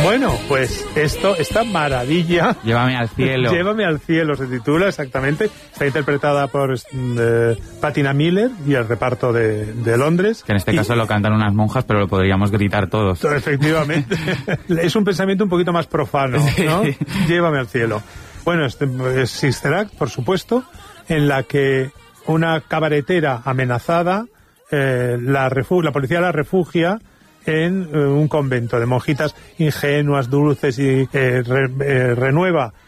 Bueno, pues esta maravilla... Llévame al cielo. Llévame al cielo, se titula exactamente. Está interpretada por Patina Miller y el reparto de Londres. Que en este caso lo cantan unas monjas, pero lo podríamos gritar todos. Efectivamente. Es un pensamiento un poquito más profano, ¿no? Sí. Llévame al cielo. Bueno, es Sister Act, por supuesto, en la que una cabaretera amenazada, la policía la refugia en un convento de monjitas ingenuas, dulces, y renueva